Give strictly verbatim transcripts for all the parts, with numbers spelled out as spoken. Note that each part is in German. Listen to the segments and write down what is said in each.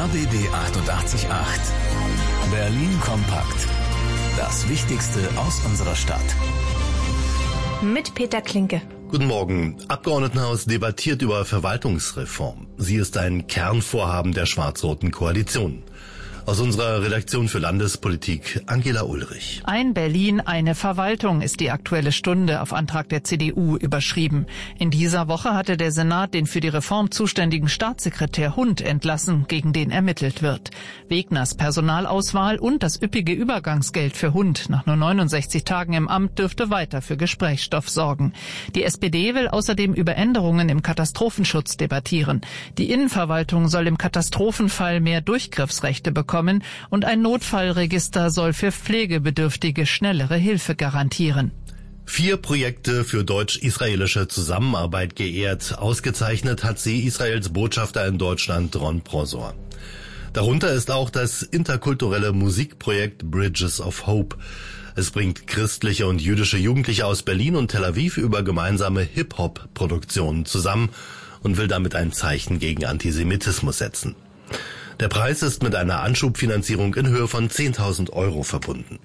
B B achtundachtzig Komma acht. Berlin kompakt. Das Wichtigste aus unserer Stadt. Mit Peter Klinke. Guten Morgen. Abgeordnetenhaus debattiert über Verwaltungsreform. Sie ist ein Kernvorhaben der schwarz-roten Koalition. Aus unserer Redaktion für Landespolitik, Angela Ulrich. Ein Berlin, eine Verwaltung ist die Aktuelle Stunde auf Antrag der C D U überschrieben. In dieser Woche hatte der Senat den für die Reform zuständigen Staatssekretär Hund entlassen, gegen den ermittelt wird. Wegners Personalauswahl und das üppige Übergangsgeld für Hund nach nur neunundsechzig Tagen im Amt dürfte weiter für Gesprächsstoff sorgen. Die S P D will außerdem über Änderungen im Katastrophenschutz debattieren. Die Innenverwaltung soll im Katastrophenfall mehr Durchgriffsrechte bekommen und ein Notfallregister soll für Pflegebedürftige schnellere Hilfe garantieren. Vier Projekte für deutsch-israelische Zusammenarbeit geehrt. Ausgezeichnet hat sie Israels Botschafter in Deutschland, Ron Prosor. Darunter ist auch das interkulturelle Musikprojekt Bridges of Hope. Es bringt christliche und jüdische Jugendliche aus Berlin und Tel Aviv über gemeinsame Hip-Hop-Produktionen zusammen und will damit ein Zeichen gegen Antisemitismus setzen. Der Preis ist mit einer Anschubfinanzierung in Höhe von zehntausend Euro verbunden.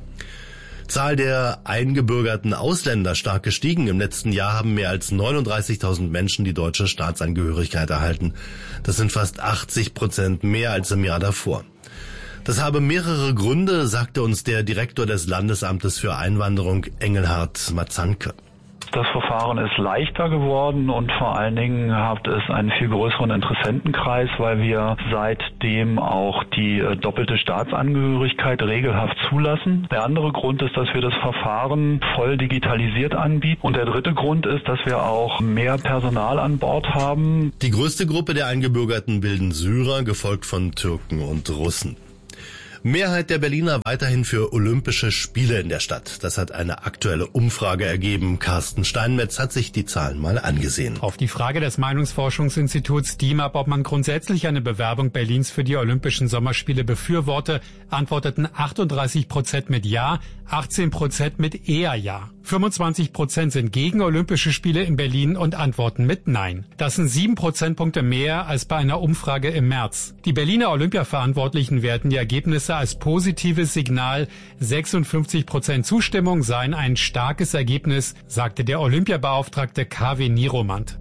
Zahl der eingebürgerten Ausländer stark gestiegen. Im letzten Jahr haben mehr als neununddreißigtausend Menschen die deutsche Staatsangehörigkeit erhalten. Das sind fast achtzig Prozent mehr als im Jahr davor. Das habe mehrere Gründe, sagte uns der Direktor des Landesamtes für Einwanderung, Engelhard Matzanke. Das Verfahren ist leichter geworden und vor allen Dingen hat es einen viel größeren Interessentenkreis, weil wir seitdem auch die doppelte Staatsangehörigkeit regelhaft zulassen. Der andere Grund ist, dass wir das Verfahren voll digitalisiert anbieten. Und der dritte Grund ist, dass wir auch mehr Personal an Bord haben. Die größte Gruppe der Eingebürgerten bilden Syrer, gefolgt von Türken und Russen. Mehrheit der Berliner weiterhin für Olympische Spiele in der Stadt. Das hat eine aktuelle Umfrage ergeben. Carsten Steinmetz hat sich die Zahlen mal angesehen. Auf die Frage des Meinungsforschungsinstituts D I M A P, ob man grundsätzlich eine Bewerbung Berlins für die Olympischen Sommerspiele befürworte, antworteten achtunddreißig Prozent mit Ja, achtzehn Prozent mit eher Ja. fünfundzwanzig Prozent sind gegen Olympische Spiele in Berlin und antworten mit Nein. Das sind sieben Prozentpunkte mehr als bei einer Umfrage im März. Die Berliner Olympiaverantwortlichen werten die Ergebnisse als positives Signal. sechsundfünfzig Prozent Zustimmung seien ein starkes Ergebnis, sagte der Olympiabeauftragte K W Niromand.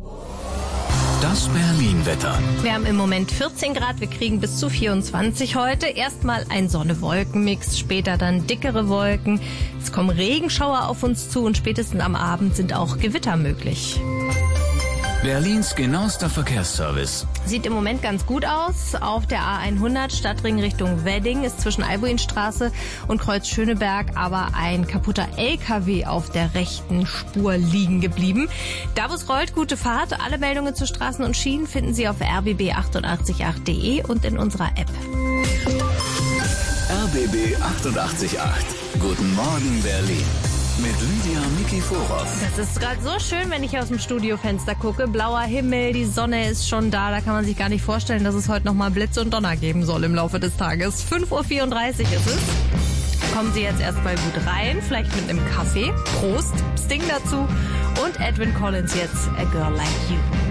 Das Berlin-Wetter. Wir haben im Moment vierzehn Grad, wir kriegen bis zu vierundzwanzig heute. Erstmal ein Sonne-Wolken-Mix, später dann dickere Wolken. Es kommen Regenschauer auf uns zu und spätestens am Abend sind auch Gewitter möglich. Berlins genauester Verkehrsservice. Sieht im Moment ganz gut aus. Auf der A hundert Stadtring Richtung Wedding ist zwischen Albuinstraße und Kreuz Schöneberg aber ein kaputter L K W auf der rechten Spur liegen geblieben. Da wo es rollt, gute Fahrt. Alle Meldungen zu Straßen und Schienen finden Sie auf r b b achtundachtzig Komma acht punkt d e und in unserer App. R B B achtundachtzig Komma acht. Guten Morgen Berlin. Mit Lydia Nikiforov. Das ist gerade so schön, wenn ich aus dem Studiofenster gucke. Blauer Himmel, die Sonne ist schon da. Da kann man sich gar nicht vorstellen, dass es heute nochmal Blitz und Donner geben soll im Laufe des Tages. fünf Uhr vierunddreißig ist es. Kommen Sie jetzt erstmal gut rein, vielleicht mit einem Kaffee. Prost, Sting dazu und Edwin Collins jetzt, A Girl Like You.